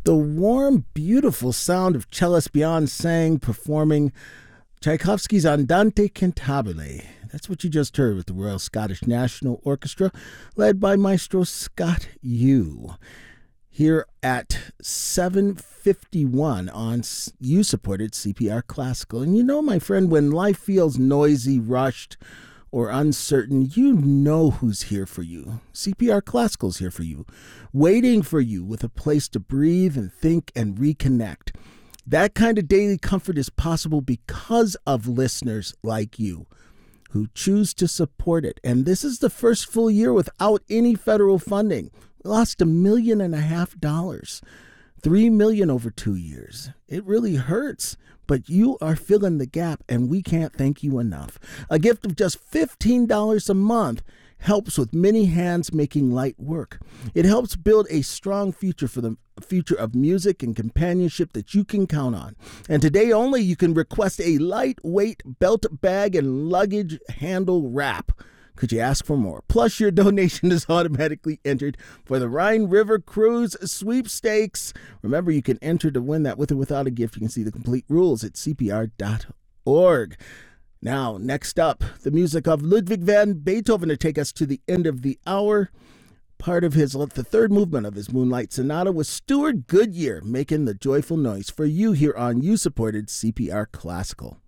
The warm, beautiful sound of cellist Bjorn Sang performing Tchaikovsky's Andante Cantabile. That's what you just heard with the Royal Scottish National Orchestra, led by Maestro Scott Yu. Here at 7:51 on you-supported CPR Classical. And you know, my friend, when life feels noisy, rushed, or uncertain, you know who's here for you. CPR Classical's here for you, waiting for you with a place to breathe and think and reconnect. That kind of daily comfort is possible because of listeners like you who choose to support it. And this is the first full year without any federal funding. We lost $1.5 million, $3 million over 2 years. It really hurts, but you are filling the gap, and we can't thank you enough. A gift of just $15 a month helps with many hands making light work. It helps build a strong future for the future of music and companionship that you can count on. And today only, you can request a lightweight belt bag and luggage handle wrap. Could you ask for more? Plus, your donation is automatically entered for the Rhine River Cruise sweepstakes. Remember, you can enter to win that with or without a gift. You can see the complete rules at cpr.org. Now, next up, the music of Ludwig van Beethoven to take us to the end of the hour. Part of the third movement of his Moonlight Sonata was Stuart Goodyear making the joyful noise for you here on you-supported CPR Classical.